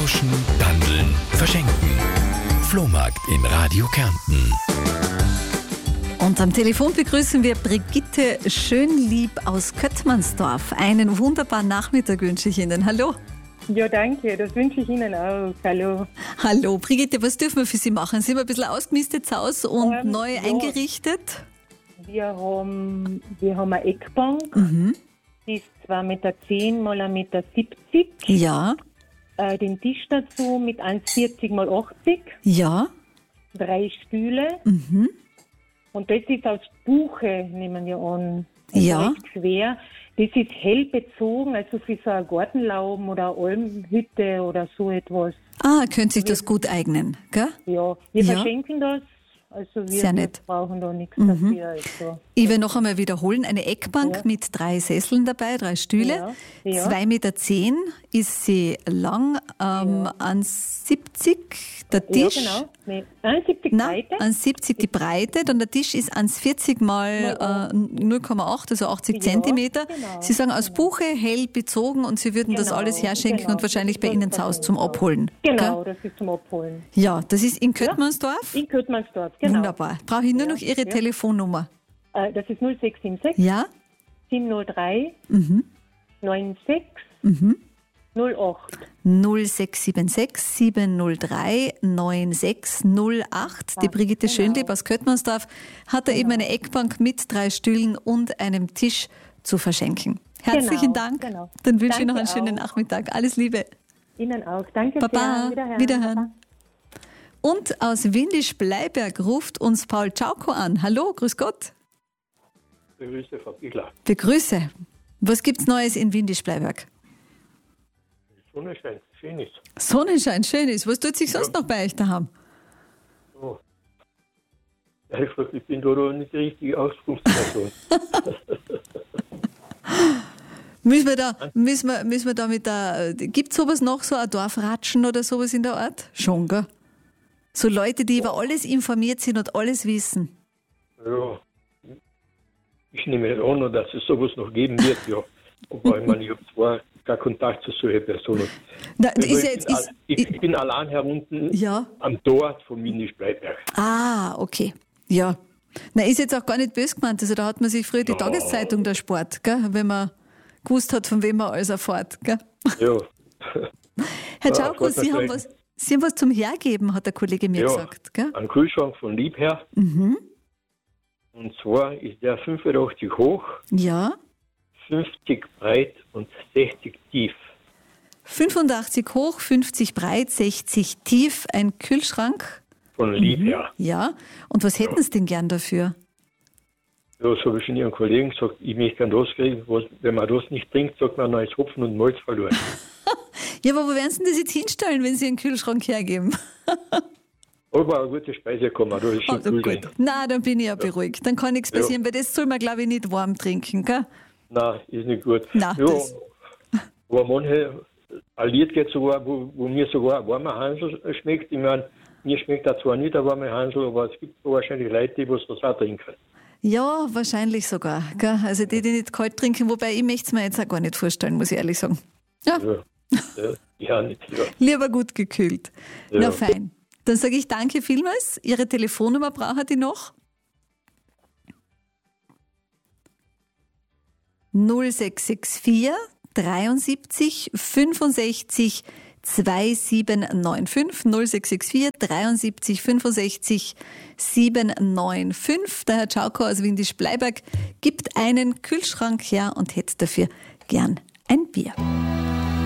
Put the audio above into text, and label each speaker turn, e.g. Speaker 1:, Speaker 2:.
Speaker 1: Tauschen, Dandeln, Verschenken. Flohmarkt in Radio Kärnten.
Speaker 2: Und am Telefon begrüßen wir Brigitte Schönlieb aus Köttmannsdorf. Einen wunderbaren Nachmittag wünsche ich Ihnen. Hallo.
Speaker 3: Ja, danke. Das wünsche ich Ihnen auch. Hallo.
Speaker 2: Hallo. Brigitte, was dürfen wir für Sie machen? Sie haben ein bisschen ausgemistet zu Hause und neu eingerichtet?
Speaker 3: Wir haben eine Eckbank. Die ist 2,10 Meter mal 1,70 Meter.
Speaker 2: Ja.
Speaker 3: Den Tisch dazu mit 1,40 mal 80.
Speaker 2: Ja.
Speaker 3: 3 Stühle. Und das ist aus Buche, nehmen wir an.
Speaker 2: Ja.
Speaker 3: Recht schwer. Das ist hell bezogen, also für so eine Gartenlauben oder eine Almhütte oder so etwas.
Speaker 2: Ah, könnte sich das gut eignen, gell?
Speaker 3: Ja, wir verschenken das. Also
Speaker 2: Sehr nett.
Speaker 3: wir brauchen da nichts dafür. Also.
Speaker 2: Ich will noch einmal wiederholen, eine Eckbank mit 3 Sesseln dabei, 3 Stühle.
Speaker 3: Ja.
Speaker 2: 2,10 Meter ist sie lang, 1,70 der Tisch.
Speaker 3: Ja, genau. Nee, 1,70
Speaker 2: Nein,
Speaker 3: Breite.
Speaker 2: 1,70 die Breite, dann der Tisch ist 1,40 mal 0,8, also 80 Zentimeter.
Speaker 3: Genau,
Speaker 2: Sie sagen aus Buche, hell bezogen und Sie würden das alles herschenken und wahrscheinlich bei Ihnen zu Hause zum Abholen.
Speaker 3: Genau,
Speaker 2: Gell?
Speaker 3: das ist zum Abholen.
Speaker 2: Ja, das ist in Köttmannsdorf.
Speaker 3: In Köttmannsdorf, genau.
Speaker 2: Wunderbar. Brauche ich nur noch Ihre Telefonnummer.
Speaker 3: Das ist 0676
Speaker 2: Ja?
Speaker 3: 703 96 08.
Speaker 2: 0676 703 9608. Die Brigitte Schönlieb aus Köttmannsdorf hat da eben eine Eckbank mit 3 Stühlen und einem Tisch zu verschenken. Herzlichen Dank.
Speaker 3: Genau.
Speaker 2: Dann wünsche ich noch einen
Speaker 3: Danke
Speaker 2: schönen
Speaker 3: auch.
Speaker 2: Nachmittag. Alles Liebe.
Speaker 3: Ihnen auch. Danke
Speaker 2: Baba.
Speaker 3: sehr.
Speaker 2: Wiederhören. Und aus Windisch-Bleiberg ruft uns Paul Czauko an. Hallo, grüß Gott.
Speaker 4: Begrüße, Frau Bichler.
Speaker 2: Begrüße. Was gibt's Neues in Windisch-Bleiberg?
Speaker 4: Sonnenschein, schön ist.
Speaker 2: Sonnenschein, schön ist. Was tut sich sonst noch bei euch daheim?
Speaker 4: So. Ja, ich bin da noch nicht die richtige Auskunftsperson.
Speaker 2: Müssen wir da mit der, gibt es sowas noch, so ein Dorfratschen oder sowas in der Art? Schon, gell? So Leute, die über alles informiert sind und alles wissen.
Speaker 4: Ja, ich nehme nicht an, dass es sowas noch geben wird, ja. Aber ich meine, ich habe zwar keinen Kontakt zu solchen Personen.
Speaker 2: Na,
Speaker 4: Also ich bin allein herunten
Speaker 2: Ja.
Speaker 4: am Dorf von Windisch-Bleiberg.
Speaker 2: Ah, okay. Ja. Na, ist jetzt auch gar nicht böse gemeint. Also da hat man sich früher die Tageszeitung der Sport, gell? Wenn man gewusst hat, von wem man alles erfährt, gell?
Speaker 4: Ja.
Speaker 2: Herr Czauko, Sie haben was zum Hergeben, hat der Kollege mir gesagt, gell?
Speaker 4: Ein Kühlschrank von Liebherr. Und zwar ist der 85 hoch,
Speaker 2: Ja.
Speaker 4: 50 breit und 60 tief.
Speaker 2: 85 hoch, 50 breit, 60 tief, ein Kühlschrank.
Speaker 4: Von Liebherr.
Speaker 2: Ja. Und was hätten Sie denn gern dafür?
Speaker 4: Ja, so habe ich schon Ihren Kollegen gesagt, ich möchte gerne das kriegen. Wenn man das nicht trinkt, sagt man, dann ist Hopfen und Malz verloren.
Speaker 2: Ja, aber wo werden Sie denn das jetzt hinstellen, wenn Sie einen Kühlschrank hergeben?
Speaker 4: Aber eine gute Speisekammer, da ist schon
Speaker 2: Also
Speaker 4: kühl
Speaker 2: gut.
Speaker 4: drin.
Speaker 2: Na, dann bin ich ja beruhigt. Dann kann nichts passieren, weil das soll man, glaube ich, nicht warm trinken, gell?
Speaker 4: Nein, ist nicht gut.
Speaker 2: Nein,
Speaker 4: ja,
Speaker 2: das-
Speaker 4: aber manche, ein Lied geht sogar, wo mir sogar ein warmer Hansel schmeckt. Ich meine, mir schmeckt da zwar nicht ein warmer Hansel, aber es gibt wahrscheinlich Leute, die das auch trinken.
Speaker 2: Ja, wahrscheinlich sogar. Gell? Also die nicht kalt trinken, wobei ich möchte es mir jetzt auch gar nicht vorstellen, muss ich ehrlich sagen. Ja,
Speaker 4: Ja, nicht. Ja.
Speaker 2: lieber gut gekühlt.
Speaker 4: Ja.
Speaker 2: Na fein. Dann sage ich danke vielmals. Ihre Telefonnummer braucht die noch? 0664 73 65 2795 0664 73 65 795. Der Herr Czauko aus Windisch-Bleiberg gibt einen Kühlschrank her und hätte dafür gern ein Bier.